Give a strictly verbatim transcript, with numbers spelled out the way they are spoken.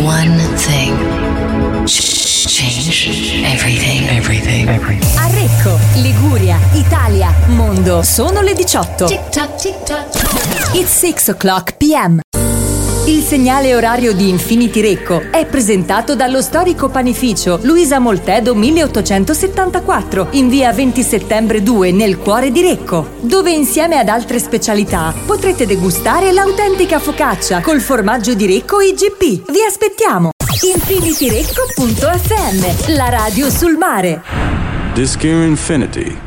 one thing. Change everything, everything, everything. A Recco, Liguria, Italia, mondo. Sono le diciotto. Tic tac, tic tac. It's six o'clock p m. Il segnale orario di Infinity Recco è presentato dallo storico panificio Luisa Moltedo milleottocentosettantaquattro in via venti settembre due nel cuore di Recco, dove insieme ad altre specialità potrete degustare l'autentica focaccia col formaggio di Recco I G P. Vi aspettiamo! infinityrecco punto effe emme, la radio sul mare. Disc Infinity